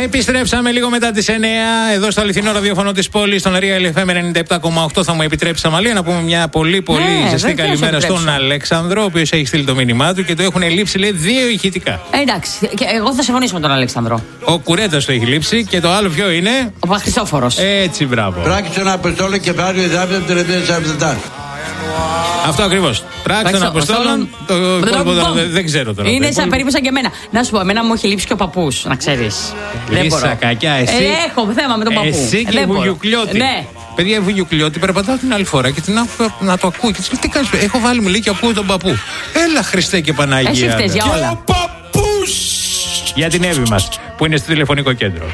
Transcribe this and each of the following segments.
Επιστρέψαμε λίγο μετά τις 9 εδώ στο αληθινό ραδιόφωνο της πόλης, στον Real FM 97,8. Θα μου επιτρέψει, Αμαλία, να πούμε μια πολύ ζεστή καλημέρα στον Αλέξανδρο, ο οποίος έχει στείλει το μήνυμά του και το έχουν λείψει, λέει, 2 ηχητικά. Εντάξει, και εγώ θα συμφωνήσω με τον Αλέξανδρο. Ο Κουρέτας το έχει λείψει και το άλλο ποιο είναι? Ο Παπαχριστόφορος. Έτσι, μπράβο. Πράξεων Αποστόλων και Πάριο Ιδράβιο 33. Αυτό ακριβώς. Πράξεων Αποστόλων. Το υπόλοιπο δεν ξέρω τώρα. Είναι σαν περίπου σαν και εμένα. Να σου πω, εμένα μου έχει λείψει και ο παππούς, να ξέρεις. Λύσα κακιά, εσύ. Έχω θέμα με τον παππού. Εσύ και η Βουγιουκλιώτη. Ναι. Παιδιά, η Βουγιουκλιώτη περπατάω την άλλη φορά και την άκουγα να το ακούω. Και της λέω, τι κάνεις? Έχω βάλει, μου λέει, και ακούω τον παππού. Έλα, Χριστέ και Παναγία. Εσύ φταίς για όλα. Και ο παππούς! Για την Εύη μας, που είναι στο τηλεφωνικό κέντρο.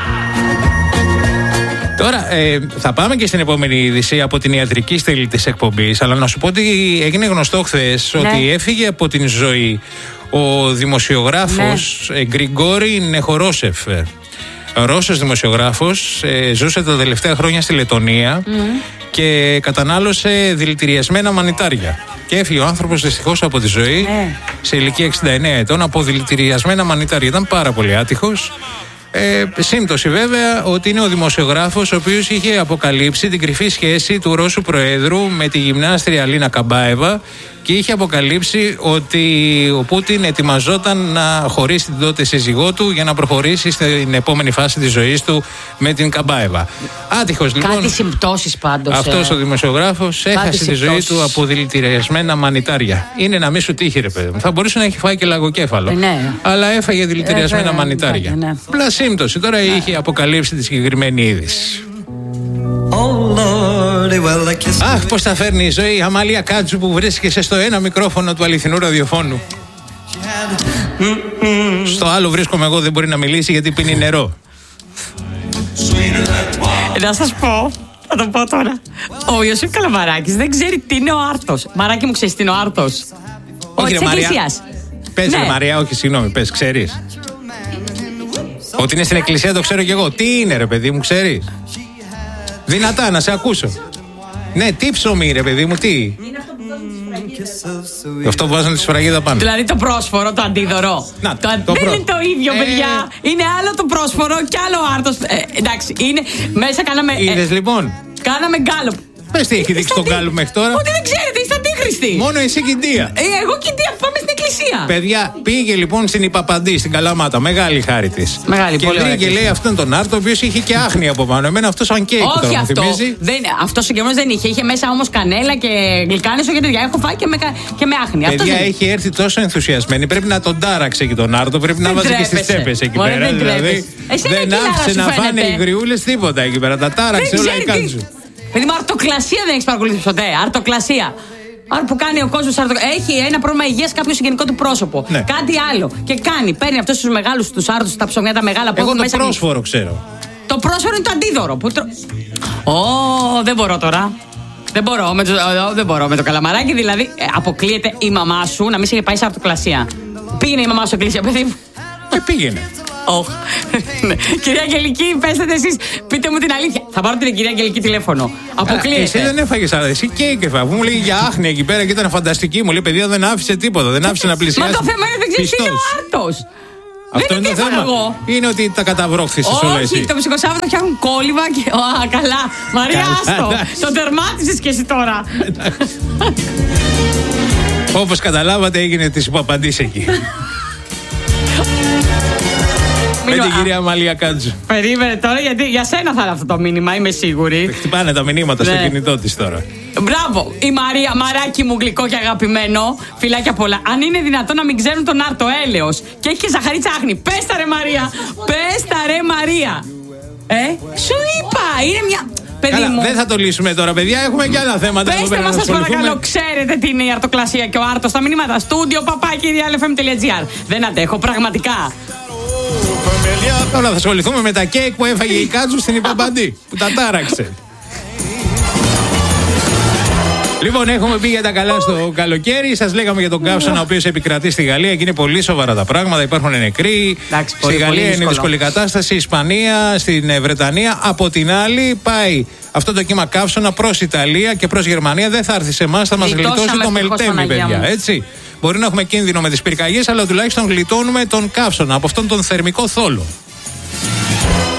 Τώρα θα πάμε και στην επόμενη είδηση από την ιατρική στήλη της εκπομπής, αλλά να σου πω ότι έγινε γνωστό χθες ότι έφυγε από την ζωή ο δημοσιογράφος Γκριγκόρι Νεχορόσεφ. Ρώσος δημοσιογράφος, ζούσε τα τελευταία χρόνια στη Λετονία και κατανάλωσε δηλητηριασμένα μανιτάρια. Και έφυγε ο άνθρωπος δυστυχώς από τη ζωή σε ηλικία 69 ετών από δηλητηριασμένα μανιτάρια. Ήταν πάρα πολύ άτυχος. Σύμπτωση βέβαια ότι είναι ο δημοσιογράφος ο οποίος είχε αποκαλύψει την κρυφή σχέση του Ρώσου Προέδρου με τη γυμνάστρια Αλίνα Καμπάεβα και είχε αποκαλύψει ότι ο Πούτιν ετοιμαζόταν να χωρίσει την τότε σύζυγό του για να προχωρήσει στην επόμενη φάση της ζωής του με την Καμπάεβα. Άτυχος λοιπόν. Κάτι συμπτώσεις πάντως. Αυτός ο δημοσιογράφος έχασε τη ζωή του από δηλητηριασμένα μανιτάρια. Είναι να μη σου τύχει, ρε παιδί μου. Θα μπορούσε να έχει φάει και λαγοκέφαλο. Αλλά έφαγε δηλητηριασμένα μανιτάρια. Απλά σύμπτωση. Τώρα είχε αποκαλύψει τη συγκεκριμένη είδηση. Αχ, πώς θα φέρνει η ζωή, Αμαλία Κάτζου, που βρίσκεσαι στο ένα μικρόφωνο του αληθινού ραδιοφώνου. Στο άλλο βρίσκομαι εγώ, δεν μπορεί να μιλήσει γιατί πίνει νερό. Να σας πω, θα το πω τώρα. Ο Ιωσήφ Καλαμαράκης δεν ξέρει τι είναι ο άρτος. Μαράκι μου, ξέρεις τι είναι ο άρτος? Όχι, ρε Μαρία. Πες, ρε Μαρία, όχι, συγγνώμη, πες, ξέρεις? Ότι είναι στην εκκλησία το ξέρω κι εγώ. Τι είναι, ρε παιδί μου, ξέρεις? Δυνατά, να σε ακούσω. Ναι, τι ψωμί, ρε παιδί μου, τι? Είναι αυτό που βάζουν τη σφραγίδα πάνω. Δηλαδή το πρόσφορο, το αντίδωρο. Δεν είναι το ίδιο, παιδιά. Είναι άλλο το πρόσφορο και άλλο ο άρτος. Εντάξει, είναι. Μέσα κάναμε. Είδες λοιπόν. Κάναμε γκάλωπ. Πες τι έχει δείξει τον γκάλωπ μέχρι τώρα. Ότι δεν ξέρετε, είστε αντίχρηστοι. Μόνο εσύ και η Ντία. Εγώ και η Ντία πάμε στην εκκλησία. Παιδιά, πήγε λοιπόν στην Ιπαπαντή, στην Καλαμάτα. Μεγάλη χάρη της. Μεγάλη, πολύ ωραία. Και λέει αυτόν τον άρτο, ο οποίος είχε και άχνη από πάνω. Εμένα αυτό σαν κέικ τώρα μου θυμίζει. Αυτό συγκεκριμένο δεν είχε. Είχε μέσα όμως κανέλα και γλυκάνισο και τέτοια. Έχω φάει και με άχνη. Παιδιά, έχει έρθει τόσο ενθουσιασμένη. Πρέπει να τον τάραξε και τον άρτο. Πρέπει να βάζει και στις τσέπες εκεί πέρα. Δηλαδή δεν άφησε να φάνε οι γριούλες τίποτα εκεί πέρα. Τα τάραξε όλα η Κάτζου. Παιδί μου, αρτοκλασία δεν έχει παρακολουθήσει ποτέ. Αρτοκλασία. Άρα που κάνει ο κόσμος, έχει ένα πρόβλημα υγείας κάποιο συγγενικό του πρόσωπο. Ναι. Κάτι άλλο. Και παίρνει αυτούς τους μεγάλους, τους άρτους, τα ψωμιά, τα μεγάλα που έχουν μέσα. Εγώ το πρόσφορο ξέρω. Το πρόσφορο είναι το αντίδωρο. Δεν μπορώ τώρα. Δεν μπορώ με το Καλαμαράκι, δηλαδή αποκλείεται η μαμά σου να μην σε είχε πάει σε αρτοκλασία. Πήγαινε η μαμά σου εκκλησία, παιδί μου. Και πήγαινε. Κυρία Αγγελική, πέστε εσείς, πείτε μου την αλήθεια. Θα πάρω την κυρία Αγγελική τηλέφωνο. Αποκλείεται. Εσύ δεν έφαγες, αλλά εσύ και η κεφά. Μου λέει για άχνη εκεί πέρα και ήταν φανταστική. Μου λέει, παιδιά, δεν άφησε τίποτα. Δεν άφησε να πλησιάσει. Μα το θέμα είναι δεν ξέρεις τι είναι ο άρτος. Αυτό είναι το θέμα. Είναι ότι τα καταβρόχθησες όλα εσύ. Όχι, το Ψυχοσάββατο φτιάχνουν κόλληβα και. Καλά. Μαρία, άστο. Το τερμάτισες και εσύ τώρα. Όπως καταλάβατε, έγινε της Ιπαπαντής εκεί. Με την κυρία Αμαλία Κάτζου. Περίμενε τώρα, γιατί για σένα θα είναι αυτό το μήνυμα, είμαι σίγουρη. Χτυπάνε τα μηνύματα στο κινητό της τώρα. Μπράβο, η Μαρία, μαράκι μου γλυκό και αγαπημένο. Φιλάκια πολλά. Αν είναι δυνατόν να μην ξέρουν τον άρτο έλεος και έχει και ζαχαρίτσα άχνη. Πες τα ρε Μαρία. Πες τα ρε Μαρία. Σου είπα, είναι μια. Καλά, δεν θα το λύσουμε τώρα, παιδιά. Έχουμε και άλλα θέματα. Πέστε μας, σας παρακαλώ, ξέρετε τι είναι η αρτοκλασία και ο άρτος? Στα μηνύματα studio papaki.realfm.gr. Δεν αντέχω, πραγματικά. Τώρα θα ασχοληθούμε με τα κέικ που έφαγε η Κάτζου στην Ιπαπαντή, που τα τάραξε. Λοιπόν, έχουμε πει για τα καλά στο καλοκαίρι. Σας λέγαμε για τον καύσωνα ο οποίος επικρατεί στη Γαλλία και είναι πολύ σοβαρά τα πράγματα. Υπάρχουν νεκροί. Στη Γαλλία είναι δύσκολη κατάσταση. Ισπανία, στην Βρετανία. Από την άλλη, πάει αυτό το κύμα καύσωνα προς Ιταλία και προς Γερμανία. Δεν θα έρθει σε εμάς, θα μας γλιτώσει το Μελτέμι, παιδιά. Έτσι. Μπορεί να έχουμε κίνδυνο με τις πυρκαγιές, αλλά τουλάχιστον γλιτώνουμε τον καύσωνα από αυτόν τον θερμικό θόλο.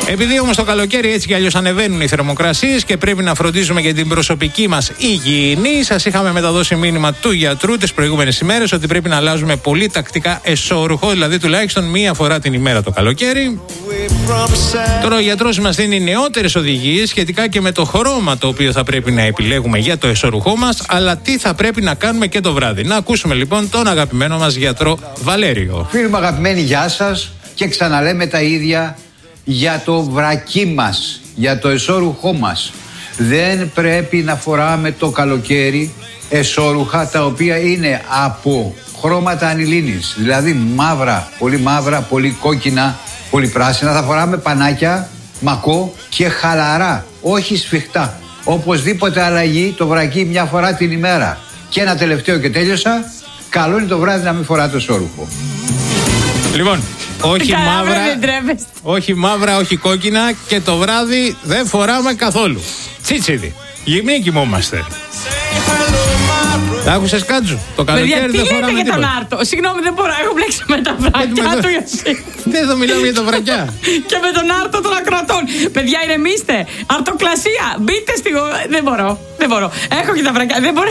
Επειδή όμως το καλοκαίρι έτσι κι αλλιώς ανεβαίνουν οι θερμοκρασίες και πρέπει να φροντίζουμε για την προσωπική μας υγιεινή, σας είχαμε μεταδώσει μήνυμα του γιατρού τις προηγούμενες ημέρες ότι πρέπει να αλλάζουμε πολύ τακτικά εσώρουχο, δηλαδή τουλάχιστον μία φορά την ημέρα το καλοκαίρι. Τώρα ο γιατρός μας δίνει νεότερες οδηγίες σχετικά και με το χρώμα το οποίο θα πρέπει να επιλέγουμε για το εσώρουχό μας, αλλά τι θα πρέπει να κάνουμε και το βράδυ. Να ακούσουμε λοιπόν τον αγαπημένο μας γιατρό Βαλέριο. Φίλοι μου αγαπημένοι, γεια σας, και ξαναλέμε τα ίδια για το βρακί μας, για το εσώρουχό μας. Δεν πρέπει να φοράμε το καλοκαίρι εσώρουχα τα οποία είναι από χρώματα ανηλίνης, δηλαδή μαύρα, πολύ κόκκινα, πολύ πράσινα. Θα φοράμε πανάκια, μακό και χαλαρά, όχι σφιχτά. Οπωσδήποτε αλλαγή το βρακί μια φορά την ημέρα. Και ένα τελευταίο και τέλειωσα, καλό είναι το βράδυ να μην φοράτε εσώρουχο. Λοιπόν, όχι μαύρα, όχι κόκκινα και το βράδυ δεν φοράμε καθόλου. Τσίτσιδι, γυμνοί κοιμόμαστε. Τα άκουσες, Κάτζου? Το καλοκαίρι δεν φοράμε τίποτα. Για τον Άρτο. Συγγνώμη, δεν μπορώ, έχω μπλέξει με τα βρακιά του Ιωσήφ. Δεν θα μιλάμε για τα βρακιά. Και με τον Άρτο των ακροατών. Παιδιά, ηρεμήστε. Αρτοκλασία. Μπείτε στη. Δεν μπορώ. Έχω και τα βρακιά. Δεν μπορώ.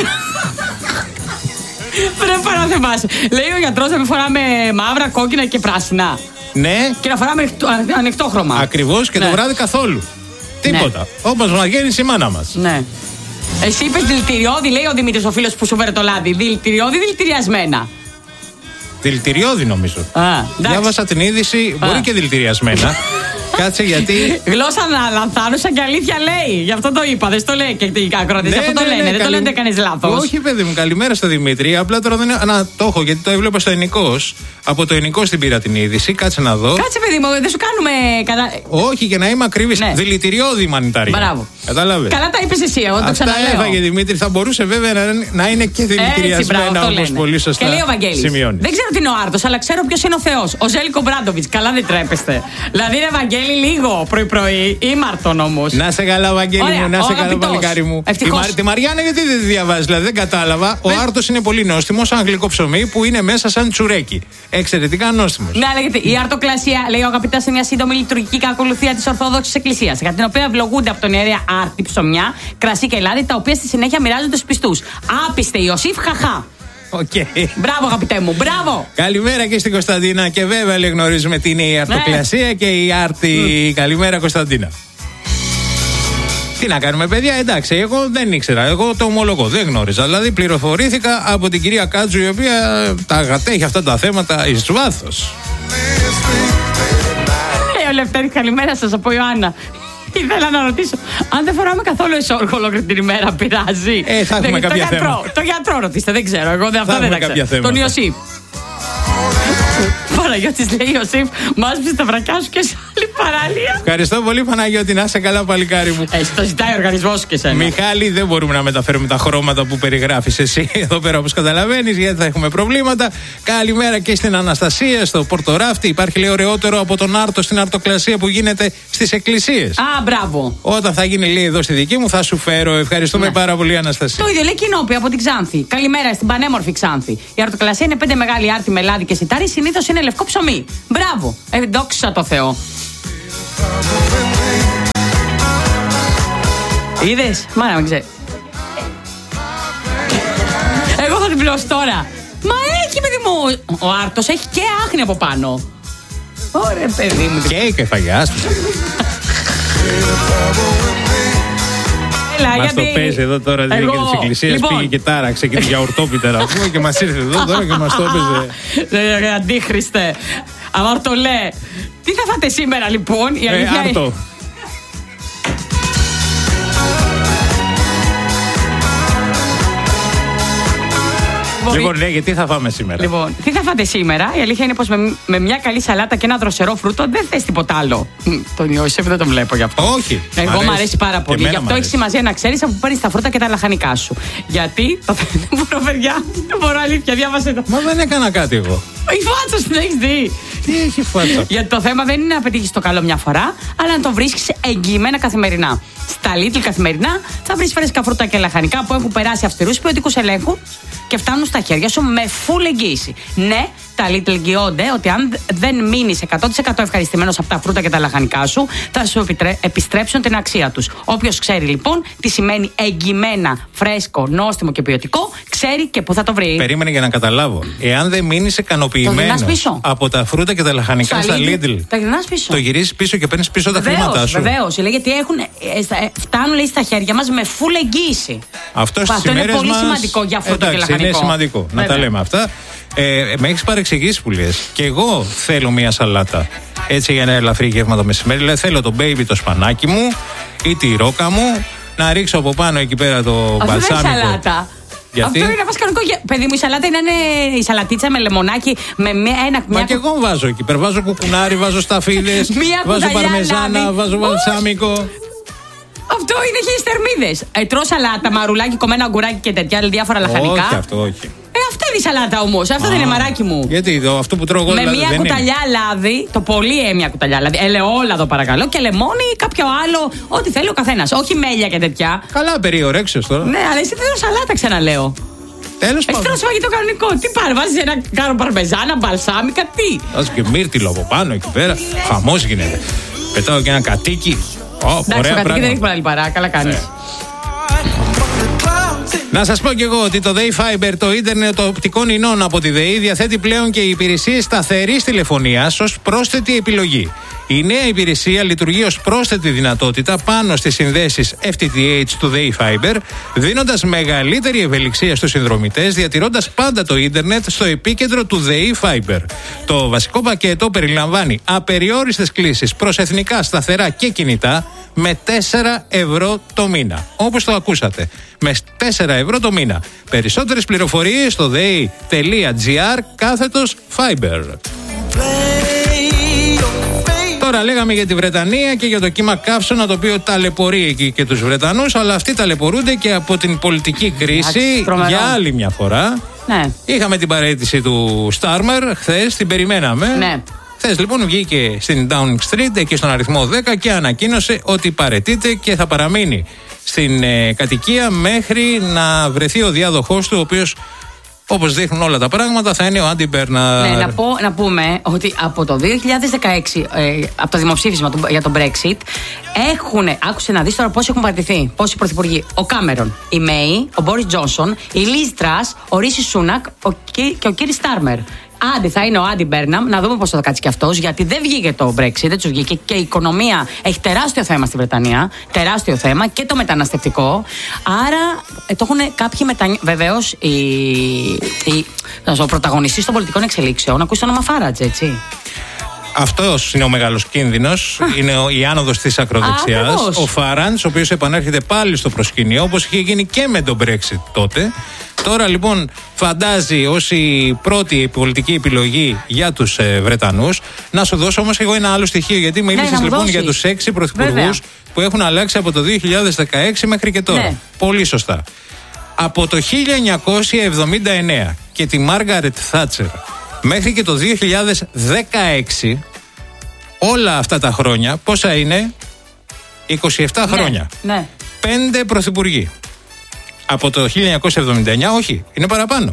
Δεν μπορώ να θυμάσαι. Λέει ο γιατρός να μην φοράμε μαύρα, κόκκινα και πράσινα. Ναι. Και να φοράμε ανοιχτό χρώμα. Ακριβώς, και το βράδυ καθόλου. Τίποτα. Όπως μας γέννησε η μάνα μας. Ναι. Εσύ είπες δηλητηριώδη, λέει ο Δημήτρης, ο φίλος που σου φέρε το λάδι. Δηλητηριώδη, δηλητηριασμένα. Δηλητηριώδη νομίζω. Διάβασα την είδηση, μπορεί και δηλητηριασμένα. Κάτσε γιατί. Γλώσσα λανθάνουσα και αλήθεια λέει. Γι' αυτό το είπα. Δεν το λέει και οι ακροατές. Αυτό το λένε. Δεν το λένε ότι έκανες λάθος. Όχι, παιδί μου, καλημέρα στο Δημήτρη. Απλά τώρα δεν. Το έχω γιατί το έβλεπα στο Ενικός. Από το Ενικός την πήρα την είδηση. Κάτσε να δω. Κάτσε, παιδί μου, δεν σου κάνουμε. Όχι, για να είμαι ακριβής. Ναι. Δηλητηριώδη μανιταρία. Μπράβο. Κατάλαβε. Καλά τα είπες εσύ, εγώ το ξαναλέω. Αυτά έφαγε Δημήτρη. Θα μπορούσε βέβαια να είναι και δηλητηριασμένα, όπως πολύ σωστά. Και λέει ο Βαγγέλης. Δεν ξέρω τι είναι ο Άρτος, αλλά ξέρω ποιος είναι ο Θεός. Ο Ζέλικο Μπράντοβιτς. Καλά δεν τρέπεστε. Δηλαδή, ρε Βαγγέλη, λίγο πρωί-πρωί, ήμαρτον όμως. Να σε καλά, Βαγγέλη μου, να σε καλά, παλικάρι μου. Τη Μαριάννα, γιατί δεν τη διαβάζει, δηλαδή δεν κατάλαβα. Ο Άρτος είναι πολύ νόστιμος, σαν γλυκό ψωμί που είναι μέσα σαν τσουρέκι. Εξαιρετικά νόστιμος. Ναι, λέγεται. Η αρτοκλασία, λέει ο αγαπητά, είναι μια σύντομη λειτουργική κακολουθία της Ορθόδοξης Εκκλησίας, για την οποία ευλογούνται από τον ιερέα Άρτη ψωμιά, κρασί και λάδι, τα οποία στη συνέχεια μοιράζονται στους πιστούς. Άπιστε, Ιωσήφ, χαχά. Okay. Μπράβο, αγαπητέ μου, μπράβο! Καλημέρα και στην Κωνσταντίνα. Και βέβαια λέει, γνωρίζουμε τι είναι η αρτοκλασία και η άρτη. Καλημέρα, Κωνσταντίνα. Τι να κάνουμε, παιδιά, εντάξει, εγώ δεν ήξερα. Εγώ το ομολογώ, δεν γνώριζα. Δηλαδή, πληροφορήθηκα από την κυρία Κάτζου, η οποία τα αγατέχει αυτά τα θέματα εις βάθος. Ο Λευτέρη, καλημέρα σας από Ιωάννα. Ήθελα να ρωτήσω, αν δεν φοράμε καθόλου εσώρουχο ολόκληρη την ημέρα, πειράζει? Θα έχουμε κάποια θέματα. Το γιατρό ρωτήστε, δεν ξέρω. Εγώ αυτό δεν τα ξέρω. Τον Ιωσήφ. Παναγιώτης λέει, Ιωσήφ, μάζεψε τα βρακιά σου και σε άλλη παραλία. Ευχαριστώ πολύ, Παναγιώτη, να είσαι καλά, παλικάρι μου. Το ζητάει ο οργανισμός σου και σένα. Μιχάλη, δεν μπορούμε να μεταφέρουμε τα χρώματα που περιγράφεις εσύ εδώ πέρα, όπως καταλαβαίνεις, γιατί θα έχουμε προβλήματα. Καλημέρα και στην Αναστασία, στο Πορτοράφτη. Υπάρχει, λέει, ωραιότερο από τον Άρτο στην αρτοκλασία που γίνεται στις εκκλησίες. Α, μπράβο. Όταν θα γίνει, λέει, εδώ στη δική μου, θα σου φέρω. Ευχαριστούμε πάρα πολύ, Αναστασία. Το ίδιο λέει Κοινόπη από την Ξάνθη. Καλημέρα στην πανέμορφη Ξάνθη. Η αρτοκλασία είναι 5 μεγάλη άρτη με λάδι και σιτάρι, συνήθως είναι λευκό ψωμί. Μπράβο. Δόξα τω Θεώ. Είδες, μάνα μην ξέρει. Εγώ θα την πληρώσω τώρα. Μα έχει, παιδί μου. Ο Άρτος έχει και άχνη από πάνω. Ωραία, παιδί μου. Και φαγιάς. Μας το παίζει εδώ τώρα, τη διοίκηση της εκκλησίας, λοιπόν, πήγε και τάραξε και τη γιαουρτόπιτα να πούμε και μας ήρθε εδώ τώρα και μας το έπαιζε. Αντίχριστε. Αμαρτωλέ. Τι θα φάτε σήμερα, λοιπόν? Η αλήθεια Άρτο. Λοιπόν, ναι, γιατί θα φάμε σήμερα? Λοιπόν, τι θα φάτε σήμερα? Η αλήθεια είναι πως με μια καλή σαλάτα και ένα δροσερό φρούτο δεν θες τίποτα άλλο. Τον Ιωσήφ δεν τον βλέπω γι' αυτό. Όχι. Εγώ μου αρέσει πάρα πολύ. Γι' αυτό έχει σημασία να ξέρεις από πού παίρνεις τα φρούτα και τα λαχανικά σου. Γιατί. Δεν μπορώ, παιδιά. Δεν μπορώ, αλήθεια, διάβασε το. Μα δεν έκανα κάτι εγώ. Η φάτσα σου την έχεις δει. Τι έχει φάτσα. Γιατί το θέμα δεν είναι να πετύχεις το καλό μια φορά, αλλά να το βρίσκεις εγγυημένα καθημερινά. Στα Lidl καθημερινά θα βρεις φρέσκα φρούτα και λαχανικά που έχουν περάσει αυστηρούς ποιοτικούς ελέγχους και φτάνουν στα χέρια σου με full εγγύηση. Ναι, τα Lidl εγγυώνται ότι αν δεν μείνεις 100% ευχαριστημένος από τα φρούτα και τα λαχανικά σου, θα σου επιστρέψουν την αξία τους. Όποιος ξέρει λοιπόν τι σημαίνει εγγυημένα, φρέσκο, νόστιμο και ποιοτικό, ξέρει και πού θα το βρει. Περίμενε για να καταλάβω. Εάν δεν μείνεις ικανοποιημένος από τα φρούτα και τα λαχανικά στα Lidl, το γυρίζεις πίσω και παίρνεις πίσω τα χρήματά σου. Βεβαίως, λέει, γιατί φτάνουν λέει, στα χέρια μας με full εγγύηση. Αυτό είναι πολύ σημαντικό για φρούτα και λαχανικό. Είναι σημαντικό να τα λέμε αυτά. Με έχεις παρεξηγήσει που λες. Και εγώ θέλω μια σαλάτα. Έτσι για ένα ελαφρύ γεύμα το μεσημέρι. Δηλαδή θέλω το baby το σπανάκι μου ή τη ρόκα μου. Να ρίξω από πάνω εκεί πέρα το μπαλσάμικο. Αυτό είναι σαλάτα. Γιατί? Αυτό είναι βασικό. Παιδί μου, η σαλάτα είναι η σαλατίτσα με λεμονάκι. Μα και εγώ βάζω εκεί. Βάζω κουκουνάρι, βάζω σταφίδες, βάζω παρμεζάνα, βάζω μπαλσάμικο. Αυτό είναι χιλιες θερμίδες. Τρώ σαλάτα, μαρουλάκι, κομμένα αγκουράκι και τέτοια, διάφορα λαχανικά. Όχι, αυτό όχι. Αυτή είναι η σαλάτα όμως. Αυτό δεν είναι μαράκι μου. Γιατί αυτό που τρώω εγώ με μία κουταλιά λάδι, το πολύ μία κουταλιά λάδι, ελαιόλαδο παρακαλώ, και λεμόνι ή κάποιο άλλο, ό,τι θέλει ο καθένας. Όχι μέλια και τέτοια. Καλά, περιορέξεως τώρα. Ναι, αλλά εσύ δεν τρώω σαλάτα, ξαναλέω. Τέλος πάντων. Εσύ τρώω φαγητό κανονικό. Τι πάρει, βάζεις ένα κάρο παρμεζάνα, μπαλσάμικα, τι. Βάζω και μύρτιλο από πάνω εκεί πέρα. Χαμός γίνεται. Πετάω και ένα κατίκι. Εντάξει, το κατοίκι δεν έχει πολλά λιπαρά, καλά κάνεις. Να σας πω κι εγώ ότι το Day Fiber, το ίντερνετ των οπτικών ινών από τη ΔΕΗ, διαθέτει πλέον και υπηρεσίες σταθερής τηλεφωνίας ως πρόσθετη επιλογή. Η νέα υπηρεσία λειτουργεί ως πρόσθετη δυνατότητα πάνω στις συνδέσεις FTTH του Day Fiber, δίνοντας μεγαλύτερη ευελιξία στους συνδρομητές, διατηρώντας πάντα το ίντερνετ στο επίκεντρο του Day Fiber. Το βασικό πακέτο περιλαμβάνει απεριόριστες κλήσεις προς εθνικά, σταθερά και κινητά με 4 ευρώ το μήνα. Όπως το ακούσατε, με 4 ευρώ το μήνα. Περισσότερες πληροφορίες στο dei.gr/Fiber. Τώρα λέγαμε για τη Βρετανία και για το κύμα καύσωνα, το οποίο ταλαιπωρεί εκεί και τους Βρετανούς, αλλά αυτοί ταλαιπωρούνται και από την πολιτική κρίση για άλλη μια φορά. Ναι. Είχαμε την παραίτηση του Στάρμερ χθες, την περιμέναμε. Ναι. Χθες λοιπόν βγήκε στην Downing Street, εκεί στον αριθμό 10, και ανακοίνωσε ότι παραιτείται και θα παραμείνει στην κατοικία μέχρι να βρεθεί ο διάδοχός του, ο οποίος, όπως δείχνουν όλα τα πράγματα, θα είναι ο Άντι Μπέρναρ. Ναι, να πούμε ότι από το 2016, από το δημοψήφισμα για τον Brexit, άκουσε να δεις τώρα πόσοι έχουν παραιτηθεί, πόσοι πρωθυπουργοί. Ο Κάμερον, η Μέη, ο Μπόρις Τζόνσον, η Λίζ Τρας, ο Ρίση Σούνακ και ο κύριος Στάρμερ. Άντι θα είναι ο Άντι Μπέρναμ, να δούμε πώς θα κάτσει κι αυτός, γιατί δεν βγήκε το Brexit, δεν τους βγήκε, και η οικονομία έχει τεράστιο θέμα στη Βρετανία, τεράστιο θέμα, και το μεταναστευτικό. Άρα το έχουν κάποιοι Βεβαίως, ο πρωταγωνιστής των πολιτικών εξελίξεων, ακούσει το όνομα Φάρατζ, έτσι. Αυτός είναι ο μεγάλος κίνδυνος. Είναι η άνοδος της ακροδεξιάς. Ο Φάραντς, ο οποίος επανέρχεται πάλι στο προσκήνιο, όπως είχε γίνει και με τον Brexit τότε. Τώρα λοιπόν φαντάζει ως η πρώτη πολιτική επιλογή για τους Βρετανούς. Να σου δώσω όμως εγώ ένα άλλο στοιχείο, γιατί μίλησες λοιπόν για τους 6 πρωθυπουργούς που έχουν αλλάξει από το 2016 μέχρι και τώρα. Ναι. Πολύ σωστά. Από το 1979 και τη Μάργαρετ Θάτσερ μέχρι και το 2016, όλα αυτά τα χρόνια, πόσα είναι? 27 χρόνια. Ναι. 5 πρωθυπουργοί. Από το 1979, όχι, είναι παραπάνω.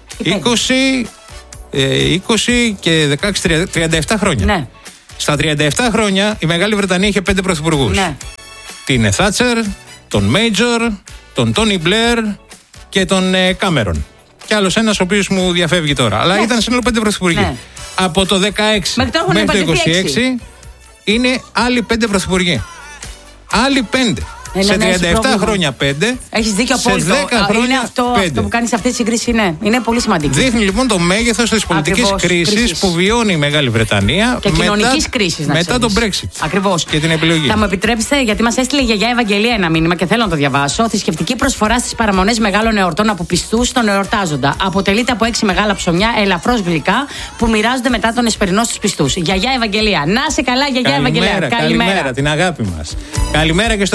20 και 16, 37 χρόνια. Ναι. Στα 37 χρόνια η Μεγάλη Βρετανία είχε 5 πρωθυπουργούς. Ναι. Την Θάτσερ, τον Μέιτζορ, τον Τόνι Μπλερ και τον Κάμερον. Και άλλος ένας ο οποίος μου διαφεύγει τώρα. Αλλά ήταν σύνολο 5 πρωθυπουργοί. Ναι. Από το 16 μέχρι το 26 είναι άλλοι 5 πρωθυπουργοί. Άλλοι 5. Σε 37 χρόνια 5. Έχεις δίκιο απόλυτο. Είναι αυτό που κάνεις αυτή τη σύγκριση. Είναι πολύ σημαντικό. Δείχνει λοιπόν το μέγεθος της πολιτικής κρίσης που βιώνει η Μεγάλη Βρετανία και κοινωνικής κρίσης μετά τον Brexit. Ακριβώς. Και την επιλογή. Θα μου επιτρέψετε, γιατί μας έστειλε η γιαγιά Ευαγγελία ένα μήνυμα και θέλω να το διαβάσω. Θρησκευτική προσφορά στις παραμονές μεγάλων εορτών από πιστούς στον εορτάζοντα. Αποτελείται από 6 μεγάλα ψωμιά ελαφρώς γλυκά που μοιράζονται μετά τον εσπερινό στους πιστούς. Γιαγιά Ευαγγελία. Να σε καλά, γιαγιά Ευαγγελία. Καλημέρα, την αγάπη μας. Καλημέρα και στο Χρήστο.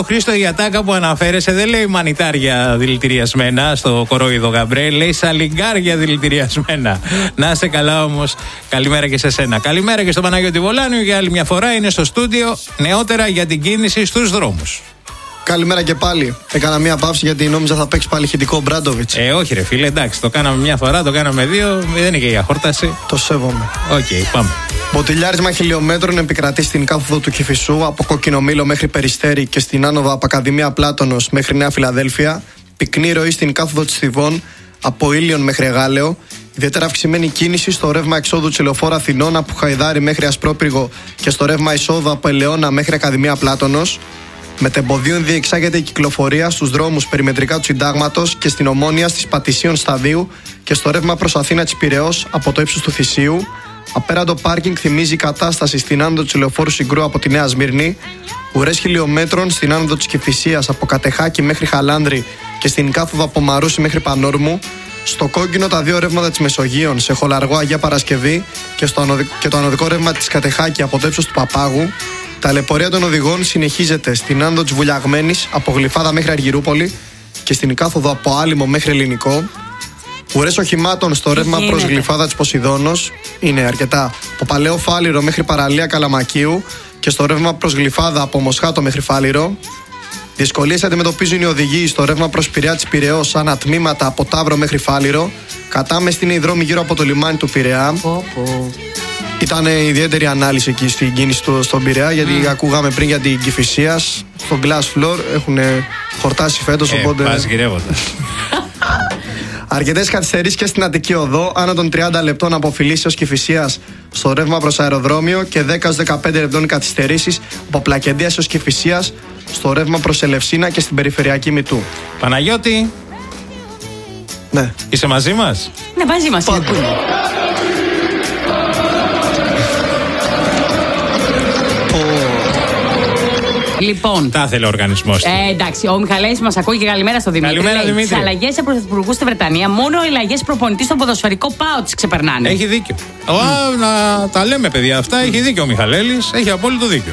Χρήστο, η ατάκα που αναφέρεσαι δεν λέει μανιτάρια δηλητηριασμένα στο κορόιδο Γαμπρέ, λέει σαλιγκάρια δηλητηριασμένα. Να είσαι καλά όμως. Καλημέρα και σε σένα. Καλημέρα και στον Παναγιώτη Βολάνιο. Για άλλη μια φορά είναι στο στούντιο. Νεότερα για την κίνηση στους δρόμους. Καλημέρα και πάλι. Έκανα μια παύση γιατί νόμιζα θα παίξει πάλι ηχητικό Μπράντοβιτς. Όχι, ρε φίλε, εντάξει. Το κάναμε μια φορά, το κάναμε δύο. Δεν είναι και για χόρταση. Το σέβομαι. Οκ, πάμε. Μποτιλιάρισμα χιλιόμετρων επικρατεί στην κάθοδο του Κηφισού από Κοκκινομήλο μέχρι Περιστέρι και στην άνοδο από Ακαδημία Πλάτωνος μέχρι Νέα Φιλαδέλφια. Πυκνή ροή στην κάθοδο της Θηβών από Ήλιον μέχρι Εγάλεο. Ιδιαίτερα αυξημένη κίνηση στο ρεύμα εξόδου της Λεωφόρου Αθηνών από Χαϊδάρι μέχρι Ασπρόπυργο και στο ρεύμα εισόδου από Ελαιώνα μέχρι Ακαδημία Πλάτωνος. Μετεμποδίων διεξάγεται η κυκλοφορία στους δρόμους περιμετρικά του Συντάγματος και στην Ομόνια στις Πατησίων Σταδίου και στο ρεύμα προς Αθήνα της Πειραιώς από το ύψος του Θησίου. Απέραντο πάρκινγκ θυμίζει η κατάσταση στην άνοδο της Λεωφόρου Συγκρού από τη Νέα Σμύρνη. Ουρές χιλιόμετρων στην άνοδο της Κηφισίας από Κατεχάκη μέχρι Χαλάνδρη και στην κάθοδο από Μαρούσι μέχρι Πανόρμου. Στο κόκκινο τα δύο ρεύματα της Μεσογείων σε Χολαργό Αγία Παρασκευή και το ανωδικό ρεύμα της Κατεχάκη από το ύψος του Παπάγου. Τα ταλαιπωρία των οδηγών συνεχίζεται στην άνοδο της Βουλιαγμένης από Γλυφάδα μέχρι Αργυρούπολη και στην κάθοδο από Άλυμο μέχρι Ελληνικό. Ουρές οχημάτων στο ρεύμα προς Γλυφάδα της Ποσειδώνος είναι αρκετά. Από Παλαιό Φάληρο μέχρι Παραλία Καλαμακίου και στο ρεύμα προς Γλυφάδα από Μοσχάτο μέχρι Φάληρο. Δυσκολίες αντιμετωπίζουν οι οδηγοί στο ρεύμα προς Πειραιά της Πειραιώς σαν τμήματα από Ταύρο μέχρι Φάληρο. Κατάμεστη είναι οι δρόμοι γύρω από το λιμάνι του Πειραιά. Ήταν ιδιαίτερη ανάλυση εκεί στην κίνηση στον Πειραιά, γιατί ακούγαμε πριν για την Κηφισίας. Στο Glass Floor έχουν χορτάσει φέτος, οπότε. Πας γυρεύοντας. Αρκετές καθυστερήσεις και στην Αττική Οδό, άνω των 30 λεπτών από Φιλίσσεως Κηφισίας στο ρεύμα προς αεροδρόμιο και 10-15 λεπτών καθυστερήσεις από Πλακεντίας έως Κηφισίας στο ρεύμα προς Ελευσίνα και στην περιφερειακή Μητού. Παναγιώτη. Ναι. Είσαι μαζί μας? Ναι, μαζί μας. Λοιπόν. Τα ήθελε ο οργανισμός. Εντάξει, ο Μιχαλέης μας ακούει και καλημέρα στο Δημήτρη. Καλημέρα, Δημήτρη. Τις αλλαγές σε πρωθυπουργούς στη Βρετανία, μόνο οι αλλαγές προπονητή στον ποδοσφαιρικό ΠΑΟ τις ξεπερνάνε. Έχει δίκιο. Να τα λέμε, παιδιά, αυτά. Έχει δίκιο ο Μιχαλέλης. Έχει απόλυτο δίκιο.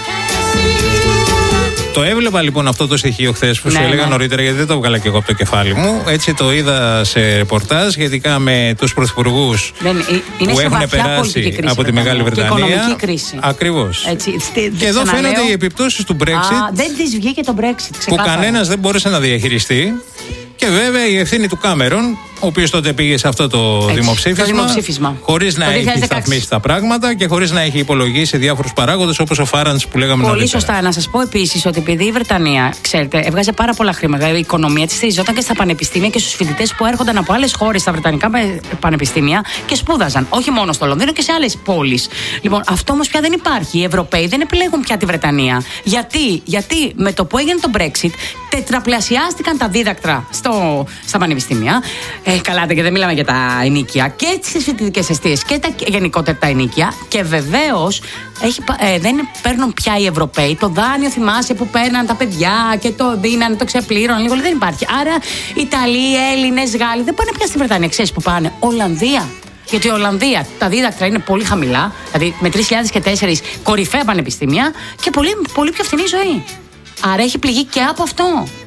Το έβλεπα λοιπόν αυτό το στοιχείο χθες που σου έλεγα νωρίτερα, γιατί δεν το έβγαλα και εγώ από το κεφάλι μου. Έτσι το είδα σε ρεπορτάζ σχετικά με τους πρωθυπουργούς που έχουν περάσει από τη Μεγάλη Βρετανία. Και οικονομική κρίση. Ακριβώς. Και εδώ φαίνονται οι επιπτώσεις του Brexit. Δεν της βγήκε το Brexit. Που κανένας δεν μπόρεσε να διαχειριστεί. Και βέβαια η ευθύνη του Κάμερον, ο οποίος τότε πήγε σε αυτό το δημοψήφισμα χωρίς να έχει σταθμίσει τα πράγματα και χωρίς να έχει υπολογίσει διάφορους παράγοντες όπως ο Φάραντς που λέγαμε νωρίτερα. Πολύ σωστά. Να σας πω επίσης ότι επειδή η Βρετανία, ξέρετε, έβγαζε πάρα πολλά χρήματα, η οικονομία της στηριζόταν και στα πανεπιστήμια και στους φοιτητές που έρχονταν από άλλες χώρες στα βρετανικά πανεπιστήμια και σπούδαζαν. Όχι μόνο στο Λονδίνο και σε άλλες πόλεις. Λοιπόν, αυτό όμως πια δεν υπάρχει. Οι Ευρωπαίοι δεν επιλέγουν πια τη Βρετανία. Γιατί με το που έγινε το Brexit τετραπλασιάστηκαν τα δίδακτρα στα πανεπιστήμια. Καλά, και δεν μιλάμε για τα ενίκια και τις φοιτητικές εστίες και γενικότερα τα ενίκια. Και βεβαίως δεν παίρνουν πια οι Ευρωπαίοι το δάνειο, θυμάσαι, που παίρναν τα παιδιά και το δίνανε, το ξεπλήρωναν λίγο. Δεν υπάρχει. Άρα Ιταλοί, Έλληνες, Γάλλοι δεν πάνε πια στη Βρετανία. Ξέρεις που πάνε? Ολλανδία. Γιατί η Ολλανδία τα δίδακτρα είναι πολύ χαμηλά, δηλαδή με 3.004 κορυφαία πανεπιστήμια και πολύ, πολύ πιο φθηνή ζωή. Άρα έχει πληγεί και από αυτό.